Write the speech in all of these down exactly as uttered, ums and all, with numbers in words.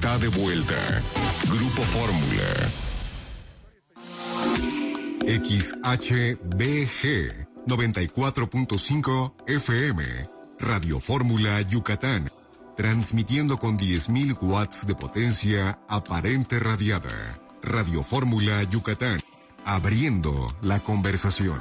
está de vuelta. Grupo Fórmula. X H B G noventa y cuatro punto cinco F M. Radio Fórmula Yucatán. Transmitiendo con diez mil watts de potencia aparente radiada. Radio Fórmula Yucatán. Abriendo la conversación.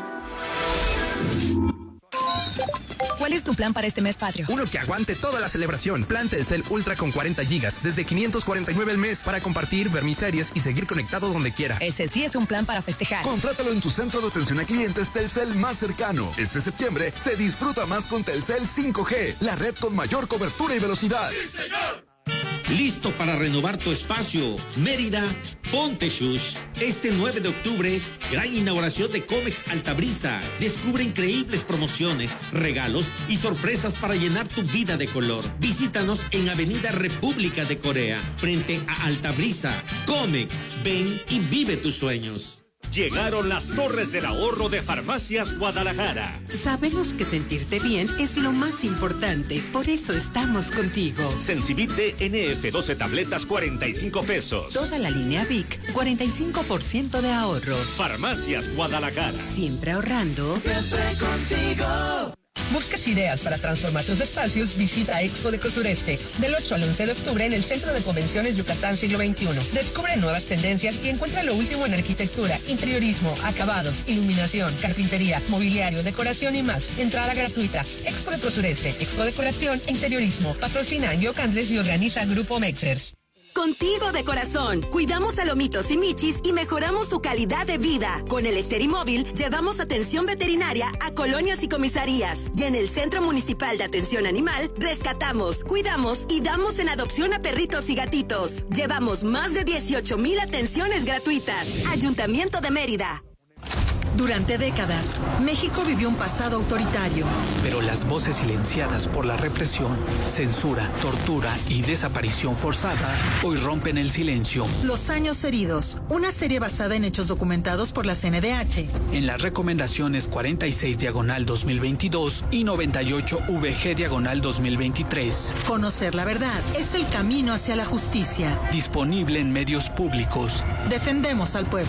¿Cuál es tu plan para este mes patrio? Uno que aguante toda la celebración. Plan Telcel Ultra con cuarenta gigas, desde quinientos cuarenta y nueve al mes, para compartir, ver mis series y seguir conectado donde quiera. Ese sí es un plan para festejar. Contrátalo en tu centro de atención a clientes Telcel más cercano. Este septiembre se disfruta más con Telcel cinco G, la red con mayor cobertura y velocidad. ¡Sí, señor! Listo para renovar tu espacio. Mérida, ponte shush. Este nueve de octubre, gran inauguración de Comex Altabrisa. Descubre increíbles promociones, regalos y sorpresas para llenar tu vida de color. Visítanos en Avenida República de Corea, frente a Altabrisa. Comex, ven y vive tus sueños. Llegaron las Torres del Ahorro de Farmacias Guadalajara. Sabemos que sentirte bien es lo más importante, por eso estamos contigo. Sensibit D N F doce tabletas, cuarenta y cinco pesos. Toda la línea Vic, cuarenta y cinco por ciento de ahorro. Farmacias Guadalajara. Siempre ahorrando. Siempre contigo. ¿Buscas ideas para transformar tus espacios? Visita Expo de Cosureste del ocho al once de octubre en el Centro de Convenciones Yucatán Siglo veintiuno. Descubre nuevas tendencias y encuentra lo último en arquitectura, interiorismo, acabados, iluminación, carpintería, mobiliario, decoración y más. Entrada gratuita. Expo de Cosureste, Expo Decoración e Interiorismo. Patrocina Yo Candles y organiza Grupo Mexers. Contigo de corazón, cuidamos a lomitos y michis y mejoramos su calidad de vida. Con el Esterimóvil llevamos atención veterinaria a colonias y comisarías. Y en el Centro Municipal de Atención Animal, rescatamos, cuidamos y damos en adopción a perritos y gatitos. Llevamos más de dieciocho mil atenciones gratuitas. Ayuntamiento de Mérida. Durante décadas, México vivió un pasado autoritario. Pero las voces silenciadas por la represión, censura, tortura y desaparición forzada hoy rompen el silencio. Los años heridos, una serie basada en hechos documentados por la C N D H. En las recomendaciones cuarenta y seis diagonal dos mil veintidós y noventa y ocho V G diagonal dos mil veintitrés. Conocer la verdad es el camino hacia la justicia. Disponible en medios públicos. Defendemos al pueblo.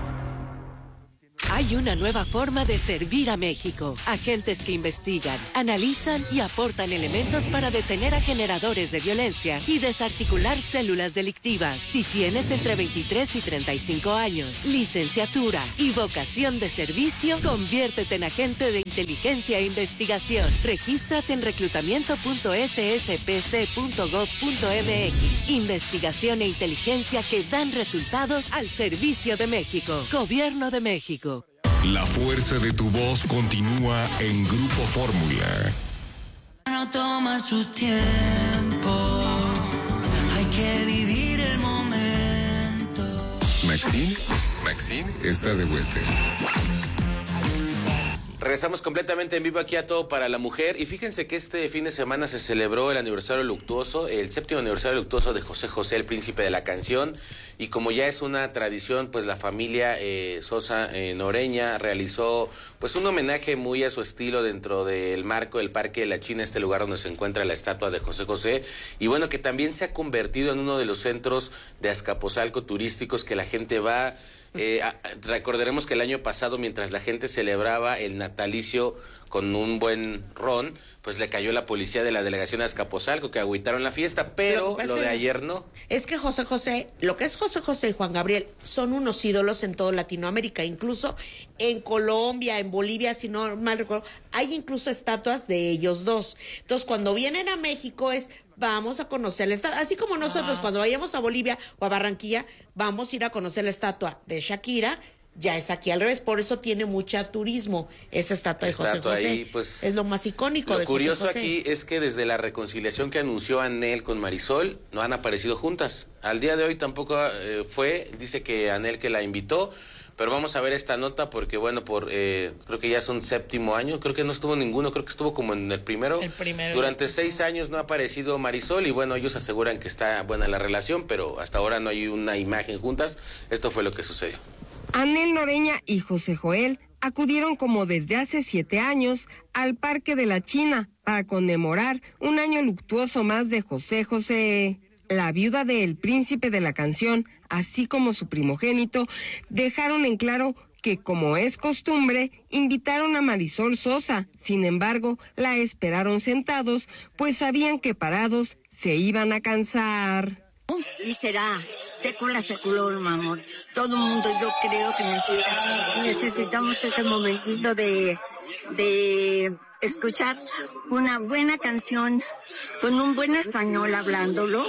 Hay una nueva forma de servir a México. Agentes que investigan, analizan y aportan elementos para detener a generadores de violencia y desarticular células delictivas. Si tienes entre veintitrés y treinta y cinco años, licenciatura y vocación de servicio, conviértete en agente de inteligencia e investigación. Regístrate en reclutamiento punto s s p c punto gov punto m x. Investigación e inteligencia que dan resultados al servicio de México. Gobierno de México. La fuerza de tu voz continúa en Grupo Fórmula. No toma su tiempo, hay que vivir el momento. Maxine, Maxine está de vuelta. Regresamos completamente en vivo aquí a Todo para la Mujer y fíjense que este fin de semana se celebró el aniversario luctuoso, el séptimo aniversario luctuoso de José José, el príncipe de la canción, y como ya es una tradición, pues la familia eh, Sosa eh, Noreña realizó pues un homenaje muy a su estilo dentro del marco del Parque de la China, este lugar donde se encuentra la estatua de José José, y bueno, que también se ha convertido en uno de los centros de Azcapotzalco turísticos que la gente va. Eh, recordaremos que el año pasado, mientras la gente celebraba el natalicio con un buen ron, pues le cayó la policía de la delegación de Azcapotzalco, que agüitaron la fiesta, pero, pero lo de ayer no. Es que José José, lo que es José José y Juan Gabriel son unos ídolos en toda Latinoamérica, incluso en Colombia, en Bolivia, si no mal recuerdo, hay incluso estatuas de ellos dos. Entonces, cuando vienen a México es, vamos a conocer la estatua, así como nosotros ah. cuando vayamos a Bolivia o a Barranquilla, vamos a ir a conocer la estatua de Shakira, ya es aquí al revés, por eso tiene mucha turismo esa estatua de José José. Ahí, pues, es lo más icónico de José José. Lo curioso aquí es que desde la reconciliación que anunció Anel con Marisol, no han aparecido juntas. Al día de hoy tampoco eh, fue, dice que Anel que la invitó, pero vamos a ver esta nota porque, bueno, por eh, creo que ya son séptimo año, creo que no estuvo ninguno, creo que estuvo como en el primero. El primero. Durante seis años no ha aparecido Marisol y, bueno, ellos aseguran que está buena la relación, pero hasta ahora no hay una imagen juntas. Esto fue lo que sucedió. Anel Noreña y José Joel acudieron como desde hace siete años al Parque de la China para conmemorar un año luctuoso más de José José. la viuda del príncipe de la canción, así como su primogénito, dejaron en claro que, como es costumbre, invitaron a Marisol Sosa. Sin embargo, la esperaron sentados, pues sabían que parados se iban a cansar. Y será secula seculorum, amor. Todo el mundo, yo creo que necesita, necesitamos este momentito de, de escuchar una buena canción con un buen español hablándolo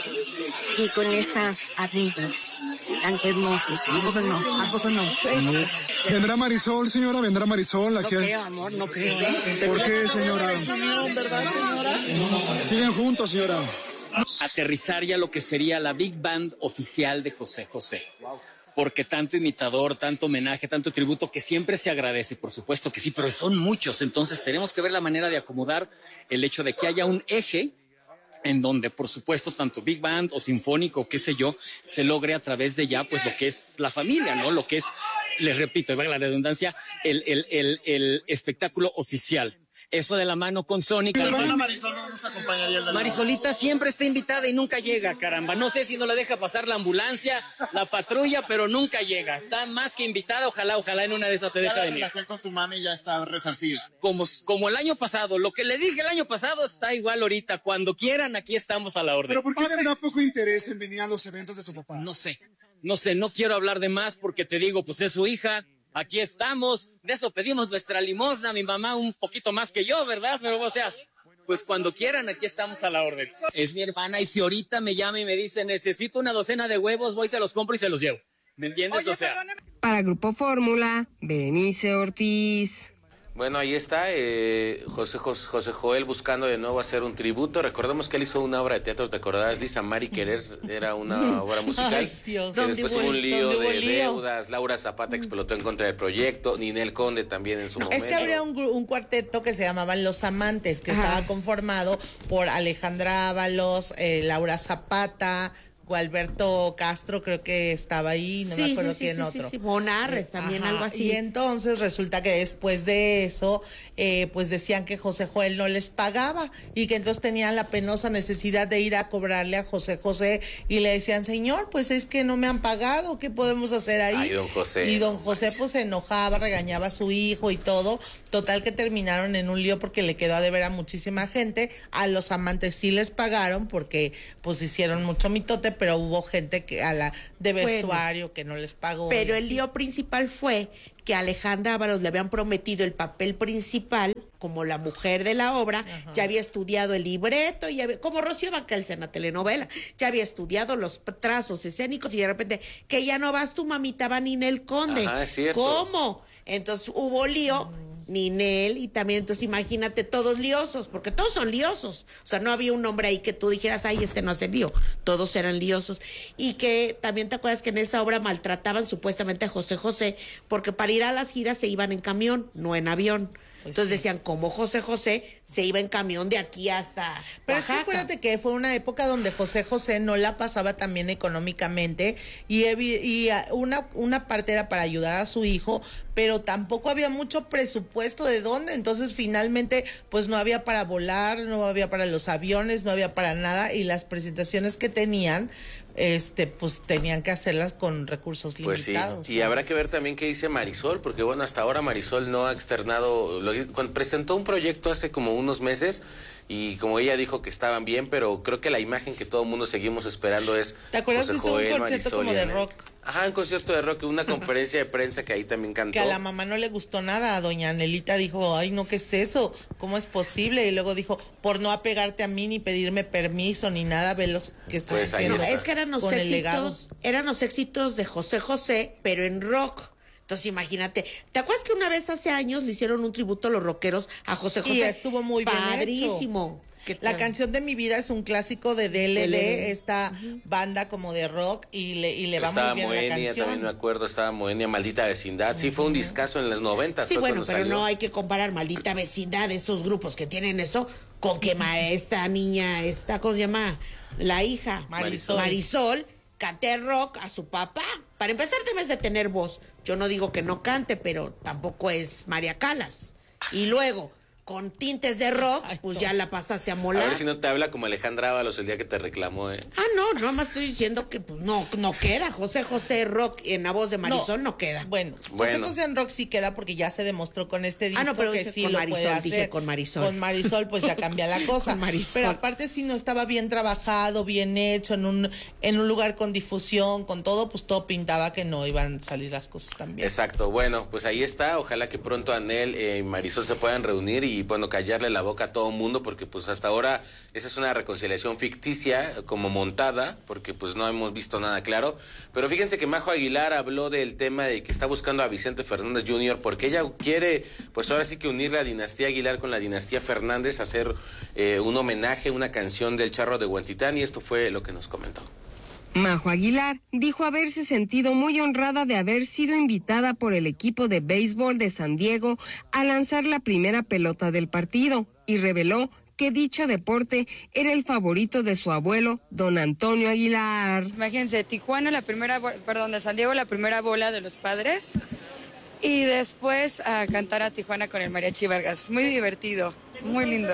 y con estas arreglos tan hermosos. ¿A poco no? ¿A poco no? ¿Vendrá Marisol, señora? ¿Vendrá Marisol? No Aquí? creo, amor, no creo. ¿Por qué, señora? ¿Verdad, señora? Siguen juntos, señora. Aterrizar ya lo que sería la Big Band oficial de José José. Porque tanto imitador, tanto homenaje, tanto tributo, que siempre se agradece, por supuesto que sí, pero son muchos. Entonces tenemos que ver la manera de acomodar el hecho de que haya un eje en donde, por supuesto, tanto Big Band o sinfónico, qué sé yo, se logre a través de ya, pues, lo que es la familia, ¿no? Lo que es, les repito, y valga la redundancia, el, el, el, el espectáculo oficial. Eso de la mano con Sónica. Marisol no nos acompañaría el Marisolita siempre está invitada y nunca llega, caramba. No sé si no la deja pasar la ambulancia, la patrulla, pero nunca llega. Está más que invitada, ojalá, ojalá en una de esas se deja venir. La relación con tu mami ya está resarcida. Como, como el año pasado, lo que le dije el año pasado está igual ahorita. Cuando quieran, aquí estamos a la orden. ¿Pero por qué tendrá poco interés en venir a los eventos de tu papá? No sé, no sé, no quiero hablar de más porque te digo, pues es su hija. Aquí estamos, de eso pedimos nuestra limosna, mi mamá un poquito más que yo, ¿verdad? Pero, o sea, pues cuando quieran, aquí estamos a la orden. Es mi hermana y si ahorita me llama y me dice, necesito una docena de huevos, voy, te los compro y se los llevo. ¿Me entiendes? Oye, o sea... Para Grupo Fórmula, Berenice Ortiz. Bueno, ahí está eh, José, José, José Joel buscando de nuevo hacer un tributo. Recordemos que él hizo una obra de teatro, ¿te acordarás? Lisa Mari Querer era una obra musical. Ay, Dios. Que después hubo un lío ¿Dónde hubo de lío? deudas. Laura Zapata explotó en contra del proyecto. Ninel Conde también en su No, momento. es que habría un, gru- un cuarteto que se llamaban Los Amantes, que estaba conformado por Alejandra Ábalos, eh, Laura Zapata, Gualberto Castro, creo que estaba ahí, no Sí, me acuerdo sí, sí, quién sí, otro. sí, sí, Monarres también, Ajá, algo así. Y entonces resulta que después de eso, eh, pues decían que José Joel no les pagaba y que entonces tenían la penosa necesidad de ir a cobrarle a José José y le decían, señor, pues es que no me han pagado, ¿qué podemos hacer ahí? Ay, don José. Y don José pues se enojaba, regañaba a su hijo y todo. Total que terminaron en un lío porque le quedó a deber a muchísima gente. A los amantes sí les pagaron porque pues hicieron mucho mitote, pero hubo gente que a la de vestuario Bueno, que no les pagó. Pero el sí. lío principal fue que a Alejandra Ábalos le habían prometido el papel principal como la mujer de la obra. Ajá. Ya había estudiado el libreto, y había, como Rocío Banquels en la telenovela, ya había estudiado los trazos escénicos y de repente, que ya no vas tu mamita, va Ninel Conde. Ajá, es cierto. ¿Cómo? Entonces hubo lío. Mm. Ninel, y también, entonces imagínate, todos liosos, porque todos son liosos. O sea, no había un nombre ahí que tú dijeras, ay, este no hace lío. Todos eran liosos. Y que también te acuerdas que en esa obra maltrataban supuestamente a José José, porque para ir a las giras se iban en camión, no en avión. Pues entonces sí. Decían, como José José se iba en camión de aquí hasta Pero Oaxaca. es que acuérdate que fue una época donde José José no la pasaba tan bien económicamente y, y una, una parte era para ayudar a su hijo, pero tampoco había mucho presupuesto de dónde, entonces finalmente pues no había para volar, no había para los aviones, no había para nada y las presentaciones que tenían este pues tenían que hacerlas con recursos pues limitados. Sí. Y habrá que ver también qué dice Marisol, porque bueno, hasta ahora Marisol no ha externado, lo, cuando presentó un proyecto hace como unos meses y como ella dijo que estaban bien, pero creo que la imagen que todo el mundo seguimos esperando es ¿te acuerdas José que hizo Joel, un concierto Marisol como de rock? Ajá, un concierto de rock, una conferencia de prensa que ahí también cantó. Que a la mamá no le gustó nada, a doña Anelita dijo, ay no, ¿qué es eso? ¿Cómo es posible? Y luego dijo, por no apegarte a mí ni pedirme permiso ni nada, ve lo que estás pues haciendo. No, es que eran los éxitos, eran los éxitos de José José, pero en rock. Entonces imagínate, ¿te acuerdas que una vez hace años le hicieron un tributo a los rockeros a José José? Y estuvo muy padrísimo. Bien hecho. La canción de mi vida es un clásico de D L D, D L D. Esta uh-huh. banda como de rock y le, y le va estaba muy bien Moenia, la canción. También me acuerdo, estaba Moenia, Maldita Vecindad. Sí, uh-huh. fue un discazo en los noventas. Sí, bueno, pero salió. No hay que comparar Maldita Vecindad, estos grupos que tienen eso, con que esta niña, esta, ¿cómo se llama? La hija, Marisol. Marisol, cante rock a su papá. Para empezar debes de tener voz. Yo no digo que no cante, pero tampoco es María Calas. Y luego... con tintes de rock, Ay, pues no. ya la pasaste a molar. A ver si no te habla como Alejandra Ábalos el día que te reclamó, ¿eh? Ah, no, nada más estoy diciendo que pues, no, no queda. José José Rock en la voz de Marisol no, no queda. Bueno, bueno, José José en Rock sí queda porque ya se demostró con este disco ah, no, pero que sí con lo Marisol, puede hacer. Dije con Marisol. Con Marisol pues ya cambia la cosa. Pero aparte si no estaba bien trabajado, bien hecho, en un, en un lugar con difusión, con todo, pues todo pintaba que no iban a salir las cosas tan bien. Exacto, bueno, pues ahí está. Ojalá que pronto Anel eh, y Marisol se puedan reunir y bueno, callarle la boca a todo mundo, porque pues hasta ahora esa es una reconciliación ficticia, como montada, porque pues no hemos visto nada claro. Pero fíjense que Majo Aguilar habló del tema de que está buscando a Vicente Fernández junior porque ella quiere, pues ahora sí que unir la dinastía Aguilar con la dinastía Fernández, hacer eh, un homenaje, una canción del Charro de Huentitán, y esto fue lo que nos comentó. Majo Aguilar dijo haberse sentido muy honrada de haber sido invitada por el equipo de béisbol de San Diego a lanzar la primera pelota del partido y reveló que dicho deporte era el favorito de su abuelo, don Antonio Aguilar. Imagínense, Tijuana la primera, perdón, de San Diego la primera bola de los padres y después a cantar a Tijuana con el Mariachi Vargas. Muy divertido, muy lindo.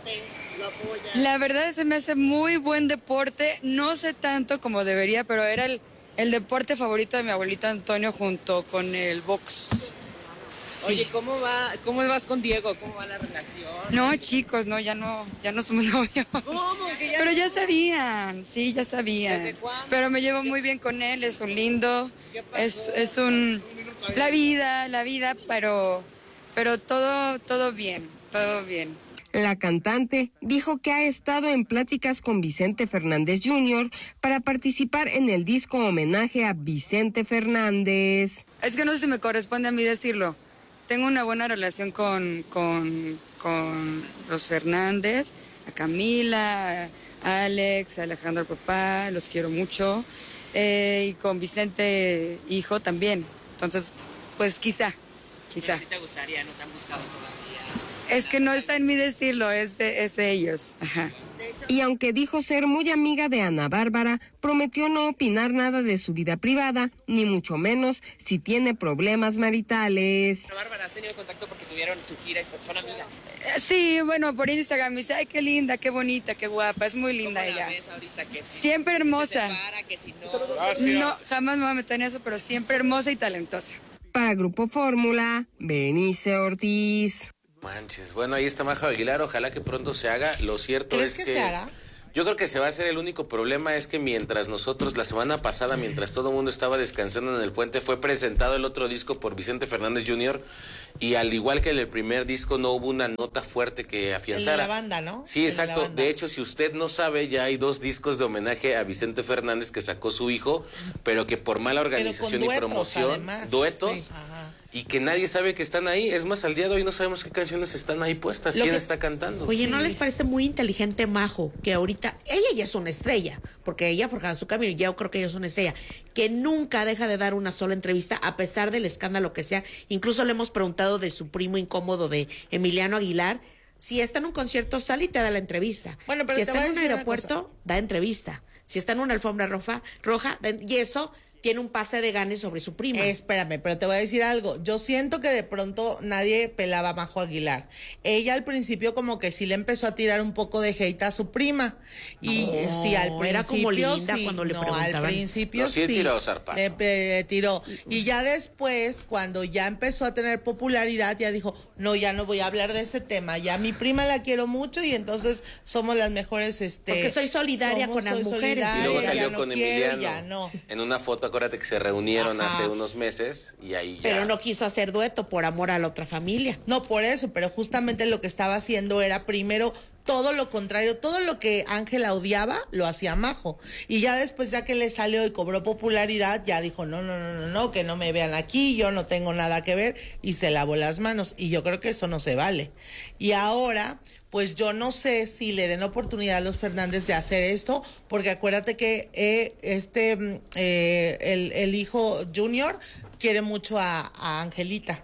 La verdad se me hace muy buen deporte, no sé tanto como debería, pero era el, el deporte favorito de mi abuelito Antonio junto con el box. Sí. Oye, ¿cómo va, cómo vas con Diego? ¿Cómo va la relación? No, chicos, no, ya no, ya no somos novios. ¿Cómo? ¿Que ya Pero no? ya sabían, sí, ya sabían. ¿Desde cuándo? Pero me llevo muy bien con él, es un lindo, es, es un, la vida, la vida, pero, pero todo, todo bien, todo bien. La cantante dijo que ha estado en pláticas con Vicente Fernández junior para participar en el disco homenaje a Vicente Fernández. Es que no sé si me corresponde a mí decirlo. Tengo una buena relación con, con, con los Fernández, a Camila, a Alex, a Alejandro papá, los quiero mucho, eh, y con Vicente hijo también. Entonces, pues quizá, quizá. ¿Sí te gustaría? ¿No te han buscado todavía? Es que no está en mí decirlo, es de, es de ellos. Ajá. Y aunque dijo ser muy amiga de Ana Bárbara, prometió no opinar nada de su vida privada, ni mucho menos si tiene problemas maritales. Ana Bárbara, ¿has tenido contacto porque tuvieron su gira y son amigas? Eh, sí, bueno, por Instagram me dice, ay, qué linda, qué bonita, qué guapa, es muy linda ella. ¿Ves ahorita que si, siempre hermosa. Que se separa, que si no... No, jamás me voy a meter en eso, pero siempre hermosa y talentosa. Para Grupo Fórmula, Benice Ortiz. Manches, bueno, ahí está Majo Aguilar, ojalá que pronto se haga. Lo cierto es que, que se haga? Yo creo que se va a hacer. El único problema es que mientras nosotros, la semana pasada, mientras todo el mundo estaba descansando en el puente, fue presentado el otro disco por Vicente Fernández junior y al igual que en el primer disco no hubo una nota fuerte que afianzara. El de la banda, ¿no? Sí, exacto. De, de hecho, si usted no sabe, ya hay dos discos de homenaje a Vicente Fernández que sacó su hijo, pero que por mala organización duetos, y promoción, además. duetos, sí. y que nadie sabe que están ahí. Es más, al día de hoy no sabemos qué canciones están ahí puestas, quién que, está cantando. Oye, sí. ¿no les parece muy inteligente Majo? Que ahorita, ella ya es una estrella, porque ella ha forjado su camino, ya creo que ella es una estrella, que nunca deja de dar una sola entrevista, a pesar del escándalo que sea. Incluso le hemos preguntado de su primo incómodo de Emiliano Aguilar. Si está en un concierto, sale y te da la entrevista. Bueno, pero si está en un aeropuerto, da entrevista. Si está en una alfombra roja, roja, y eso tiene un pase de gane sobre su prima. Eh, espérame, pero te voy a decir algo. Yo siento que de pronto nadie pelaba a Majo Aguilar. Ella al principio como que sí le empezó a tirar un poco de hate a su prima. Y no, sí, al principio era como linda sí, cuando le no, preguntaban. al principio no, sí. sí. tiró zarpazo. Le, le tiró. Y ya después, cuando ya empezó a tener popularidad, ya dijo, no, ya no voy a hablar de ese tema. Ya mi prima la quiero mucho y entonces somos las mejores, este... Porque soy solidaria somos, con las mujeres. Y luego salió no con quiero, Emiliano. ya no. En una foto, acuérdate que se reunieron Ajá. hace unos meses y ahí ya. Pero no quiso hacer dueto por amor a la otra familia. No, por eso, pero justamente lo que estaba haciendo era primero todo lo contrario, todo lo que Ángela odiaba lo hacía Majo. Y ya después, ya que le salió y cobró popularidad, ya dijo, no, no, no, no, no, que no me vean aquí, yo no tengo nada que ver, y se lavó las manos. Y yo creo que eso no se vale. Y ahora, pues yo no sé si le den oportunidad a los Fernández de hacer esto, porque acuérdate que eh, este eh, el, el hijo Junior quiere mucho a, a Angelita.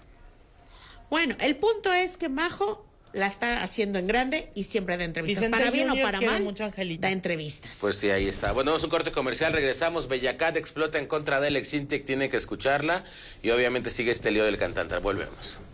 Bueno, el punto es que Majo la está haciendo en grande y siempre da entrevistas. Vicente para bien Junior o para mal, mucho Angelita. Da entrevistas. Pues sí, ahí está. Bueno, vamos a un corte comercial, regresamos. Bellacat explota en contra de Alex Intec, tiene que escucharla. Y obviamente sigue este lío del cantante. Volvemos.